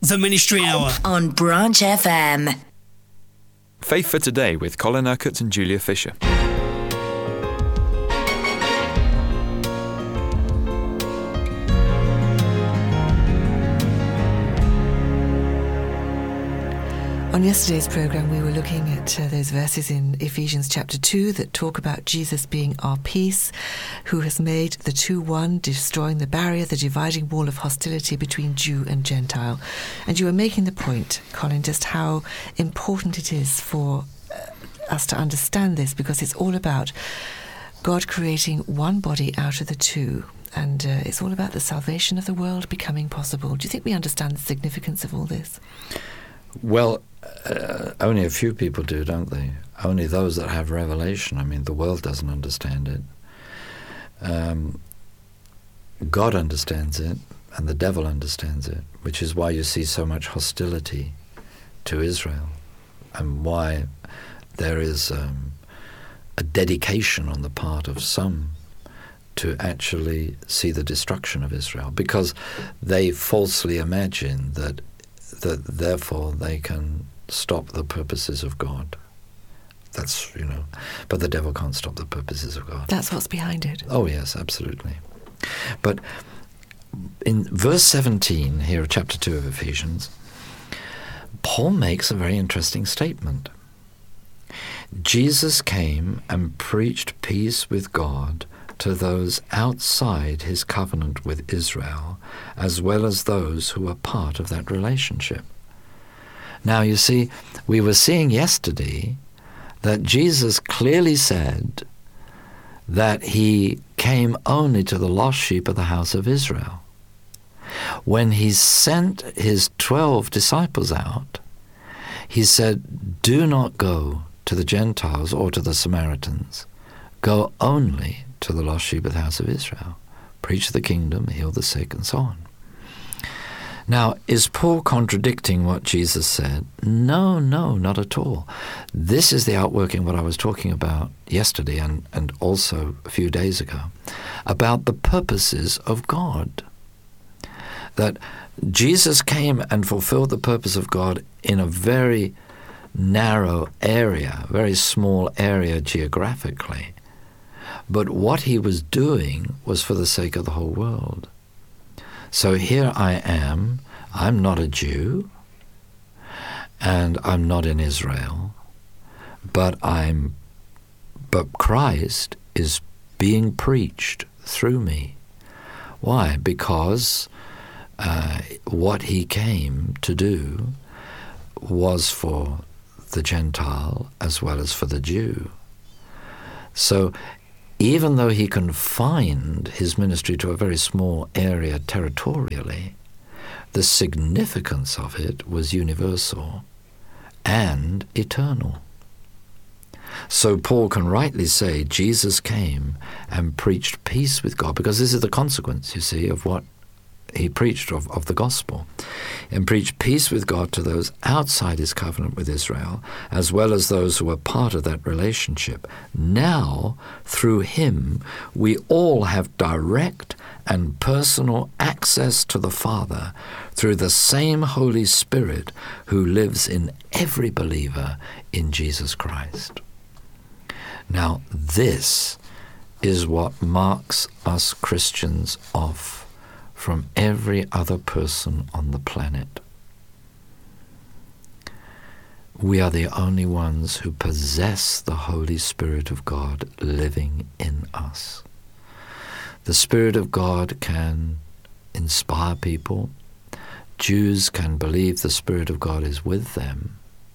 The Ministry Hour on Branch FM. Faith for Today with Colin Urquhart and Julia Fisher. On yesterday's programme, we were looking at those verses in Ephesians chapter 2 that talk about Jesus being our peace, who has made the two one, destroying the barrier, the dividing wall of hostility between Jew and Gentile. And you were making the point, Colin, just how important it is for us to understand this, because it's all about God creating one body out of the two. And it's all about the salvation of the world becoming possible. Do you think we understand the significance of all this? Well, only a few people do, don't they? Only those that have revelation. I mean, the world doesn't understand it. God understands it, and the devil understands it, which is why you see so much hostility to Israel, and why there is a dedication on the part of some to actually see the destruction of Israel, because they falsely imagine that therefore they can stop the purposes of God. That's, but the devil can't stop the purposes of God. That's what's behind it. Oh, yes, absolutely. But in verse 17 here of chapter 2 of Ephesians, Paul makes a very interesting statement. Jesus came and preached peace with God to those outside his covenant with Israel, as well as those who are part of that relationship. Now, you see, we were seeing yesterday that Jesus clearly said that he came only to the lost sheep of the house of Israel. When he sent his 12 disciples out, he said, "Do not go to the Gentiles or to the Samaritans. Go only to the lost sheep of the house of Israel. Preach the kingdom, heal the sick," and so on. Now, is Paul contradicting what Jesus said? No, not at all. This is the outworking what I was talking about yesterday and also a few days ago, about the purposes of God. That Jesus came and fulfilled the purpose of God in a very narrow area, very small area geographically. But what he was doing was for the sake of the whole world. So here I am, I'm not a Jew, and I'm not in Israel, but Christ is being preached through me. Why? Because what he came to do was for the Gentile as well as for the Jew. So even though he confined his ministry to a very small area territorially, the significance of it was universal and eternal. So Paul can rightly say Jesus came and preached peace with God, because this is the consequence, you see, of what he preached of the gospel, and preached peace with God to those outside his covenant with Israel, as well as those who were part of that relationship. Now, through him, we all have direct and personal access to the Father through the same Holy Spirit who lives in every believer in Jesus Christ. Now, this is what marks us Christians off from every other person on the planet. We are the only ones who possess the Holy Spirit of God living in us. The Spirit of God can inspire people. Jews can believe the Spirit of God is with them.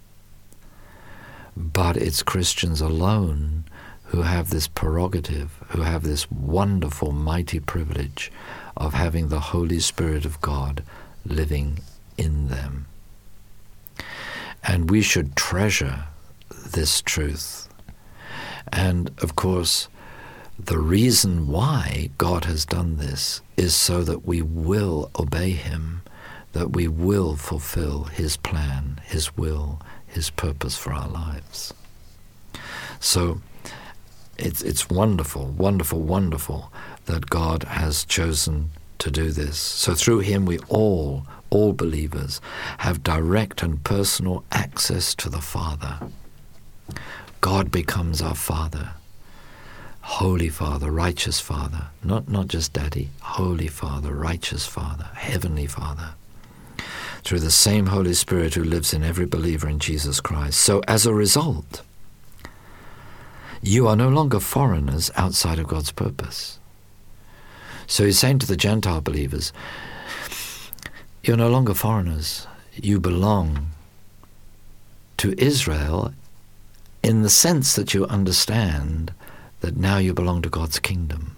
But it's Christians alone who have this prerogative, who have this wonderful, mighty privilege of having the Holy Spirit of God living in them. And we should treasure this truth. And, of course, the reason why God has done this is so that we will obey him, that we will fulfill his plan, his will, his purpose for our lives. So it's wonderful, wonderful, wonderful that God has chosen to to do this. So through him we all believers, have direct and personal access to the Father. God becomes our Father. Holy Father, righteous Father, not just Daddy, Holy Father, righteous Father, Heavenly Father, through the same Holy Spirit who lives in every believer in Jesus Christ. So as a result, you are no longer foreigners outside of God's purpose. So he's saying to the Gentile believers, you're no longer foreigners. You belong to Israel in the sense that you understand that now you belong to God's kingdom.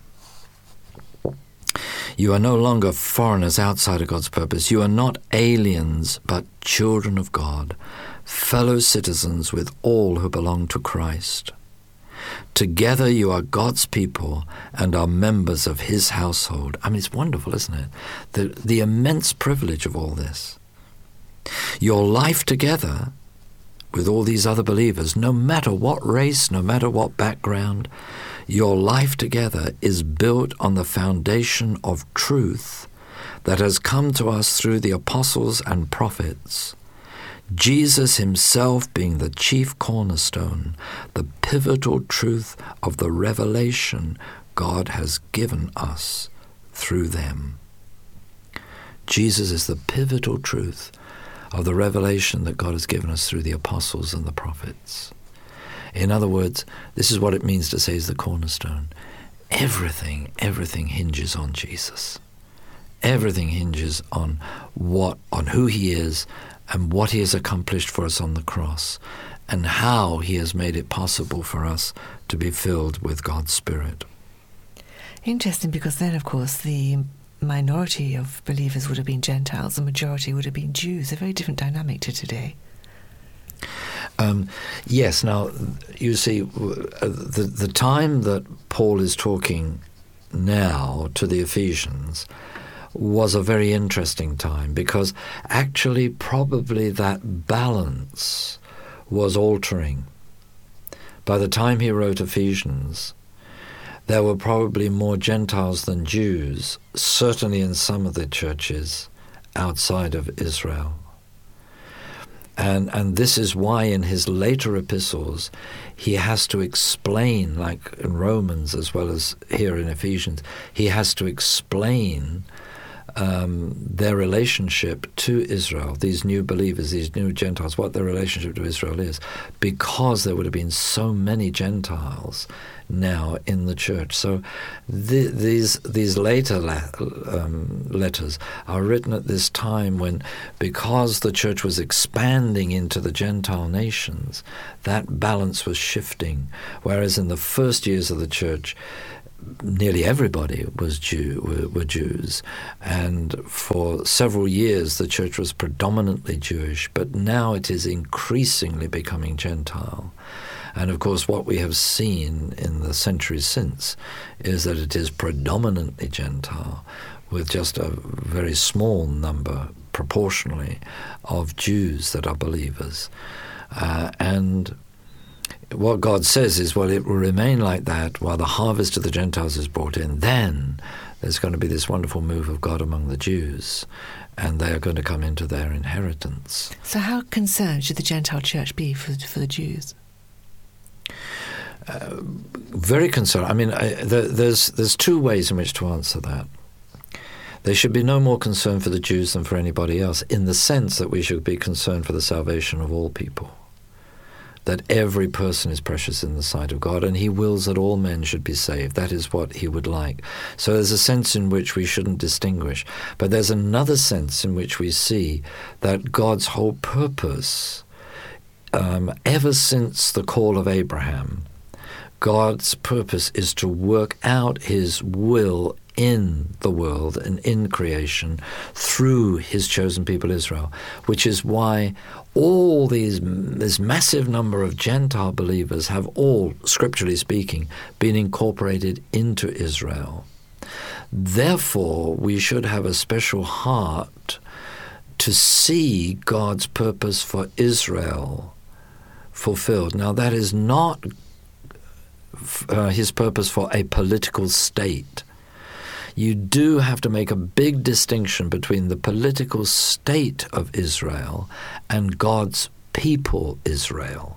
You are no longer foreigners outside of God's purpose. You are not aliens, but children of God, fellow citizens with all who belong to Christ. Together you are God's people and are members of his household. I mean, it's wonderful, isn't it? The immense privilege of all this. Your life together with all these other believers, no matter what race, no matter what background, your life together is built on the foundation of truth that has come to us through the apostles and prophets. Jesus himself being the chief cornerstone, the pivotal truth of the revelation God has given us through them. Jesus is the pivotal truth of the revelation that God has given us through the apostles and the prophets. In other words, this is what it means to say is the cornerstone. Everything hinges on Jesus. Everything hinges on who he is and what he has accomplished for us on the cross, and how he has made it possible for us to be filled with God's Spirit. Interesting, because then, of course, the minority of believers would have been Gentiles, the majority would have been Jews. A very different dynamic to today. Yes, now, you see, the time that Paul is talking now to the Ephesians was a very interesting time, because actually probably that balance was altering. By the time he wrote Ephesians, there were probably more Gentiles than Jews, certainly in some of the churches outside of Israel. And this is why in his later epistles he has to explain, like in Romans as well as here in Ephesians, he has to explain their relationship to Israel, these new believers, these new Gentiles, what their relationship to Israel is, because there would have been so many Gentiles now in the church. So these later letters are written at this time when, because the church was expanding into the Gentile nations, that balance was shifting, whereas in the first years of the church, nearly everybody were Jews, and for several years the church was predominantly Jewish, but now it is increasingly becoming Gentile. And of course what we have seen in the centuries since is that it is predominantly Gentile, with just a very small number proportionally of Jews that are believers. And what God says is, well, it will remain like that while the harvest of the Gentiles is brought in. Then there's going to be this wonderful move of God among the Jews, and they are going to come into their inheritance. So how concerned should the Gentile church be for the Jews? Very concerned. I mean, there's two ways in which to answer that. They should be no more concerned for the Jews than for anybody else, in the sense that we should be concerned for the salvation of all people. That every person is precious in the sight of God, and he wills that all men should be saved. That is what he would like. So there's a sense in which we shouldn't distinguish. But there's another sense in which we see that God's whole purpose, ever since the call of Abraham, God's purpose is to work out his will in the world and in creation through his chosen people Israel, which is why all this massive number of Gentile believers have all, scripturally speaking, been incorporated into Israel. Therefore, we should have a special heart to see God's purpose for Israel fulfilled. Now, that is not his purpose for a political state. you do have to make a big distinction between the political state of Israel and God's people, Israel.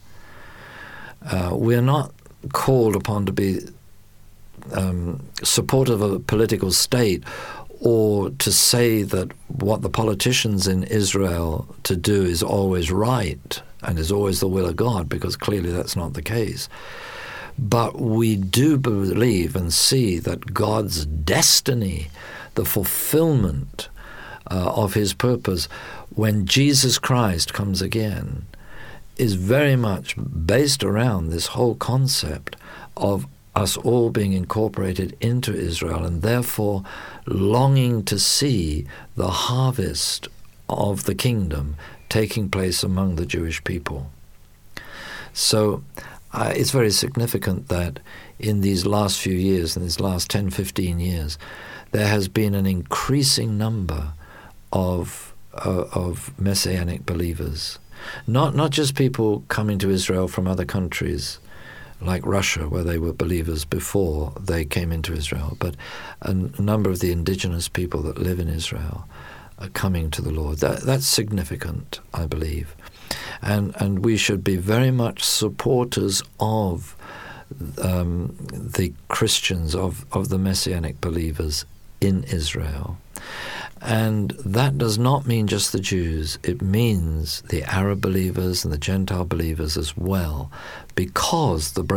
We're not called upon to be supportive of a political state, or to say that what the politicians in Israel to do is always right and is always the will of God, because clearly that's not the case. But we do believe and see that God's destiny, the fulfillment of his purpose when Jesus Christ comes again, is very much based around this whole concept of us all being incorporated into Israel, and therefore longing to see the harvest of the kingdom taking place among the Jewish people. So it's very significant that in these last few years, in these last 10, 15 years, there has been an increasing number of Messianic believers. Not just people coming to Israel from other countries, like Russia, where they were believers before they came into Israel, but a number of the indigenous people that live in Israel are coming to the Lord. That's significant, I believe. And we should be very much supporters of the Christians, of the Messianic believers in Israel. And that does not mean just the Jews. It means the Arab believers and the Gentile believers as well, because the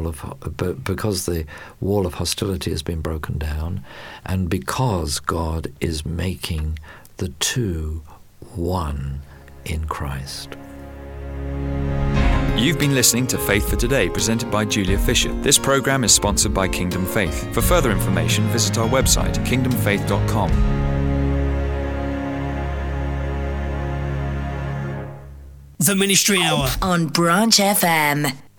wall of hostility has been broken down, and because God is making the two one in Christ. You've been listening to Faith for Today, presented by Julia Fisher. This program is sponsored by Kingdom Faith. For further information, visit our website, kingdomfaith.com. The Ministry Hour on Branch FM.